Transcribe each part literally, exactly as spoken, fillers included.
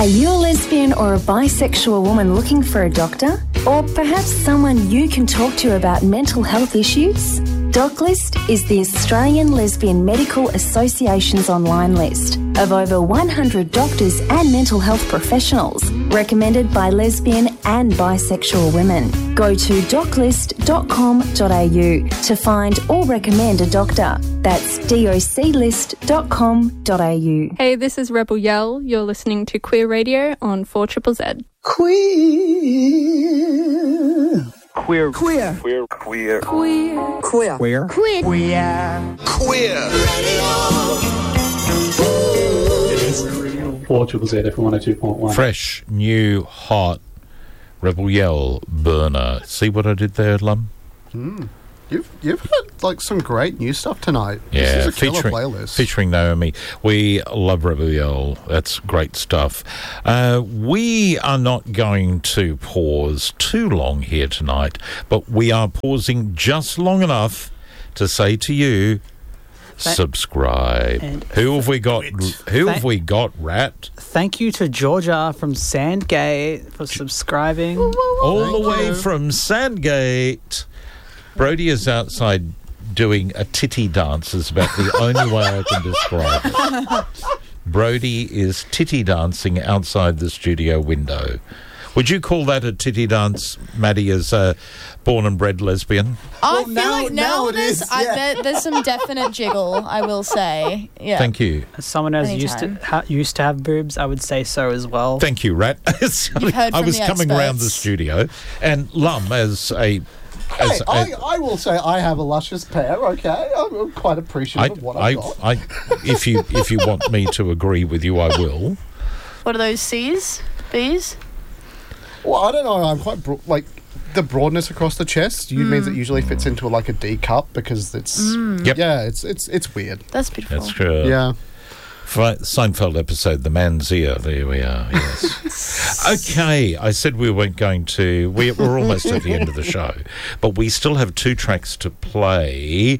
Are you a lesbian or a bisexual woman looking for a doctor? Or perhaps someone you can talk to about mental health issues? DocList is the Australian Lesbian Medical Association's online list of over one hundred doctors and mental health professionals recommended by lesbian and bisexual women. Go to doc list dot com dot a u to find or recommend a doctor. That's doc list dot com dot a u. Hey, this is Rebel Yell. You're listening to Queer Radio on four Z Z Z. Queer. Queer. Queer. Queer. Queer. Queer. Queer. Queer. Queer. Queer. Queer. four Z Z Z F M one oh two point one. Fresh, new, hot, Rebel Yell burner. See what I did there, Lum? Mm. You've you've had like some great new stuff tonight. Yeah, this is a killer featuring, playlist. featuring Naomi. We love Rebel Yell. That's great stuff. Uh, we are not going to pause too long here tonight, but we are pausing just long enough to say to you, Thank- subscribe. And Who have we got? Who Thank- have we got, Rat? Thank you to Georgia from Sandgate for subscribing. All Thank the way you. from Sandgate. Brody is outside doing a titty dance, is about the only way I can describe it. Brody is titty dancing outside the studio window. Would you call that a titty dance, Maddie, as a born and bred lesbian? I Well, feel now- like now, now it it is. is, I, yeah. there, there's some definite jiggle, I will say. Yeah. Thank you. As someone who used to Anytime. ha- used to have boobs, I would say so as well. Thank you, Rat. heard I from was the coming around the experts. studio, and Lum, as a... As Hey, a I, I will say I have a luscious pair. Okay, I'm, I'm quite appreciative I, of what I, I've got. I, if you if you want me to agree with you, I will. What are those C's? B's? Well, I don't know. I'm quite bro- like the broadness across the chest. You means it usually fits into like a D cup because it's Yep. yeah, it's it's it's weird. That's beautiful. That's true. Yeah. Fe- Seinfeld episode, The Man's Ear. There we are, yes. Okay, I said we weren't going to... We, we're almost at the end of the show, but we still have two tracks to play,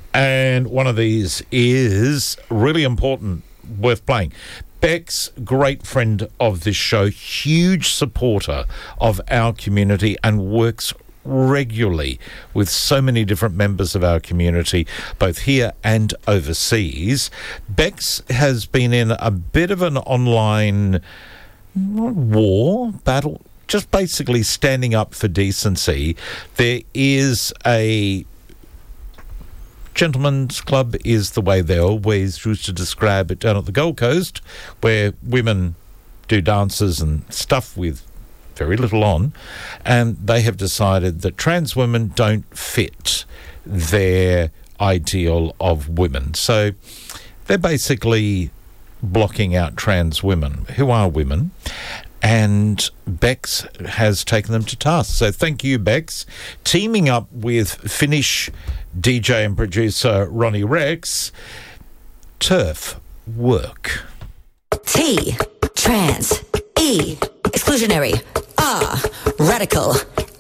and one of these is really important, worth playing. Bex, great friend of this show, huge supporter of our community and works regularly with so many different members of our community, both here and overseas. Bex has been in a bit of an online not war, battle, just basically standing up for decency. There is a gentlemen's club is the way they always used to describe it down at the Gold Coast, where women do dances and stuff with very little on, and they have decided that trans women don't fit their ideal of women. So they're basically blocking out trans women, who are women, and Bex has taken them to task. So thank you, Bex. Teaming up with Finnish D J and producer Ronnie Rex, Turf Work. T, trans, E, exclusionary, R, radical,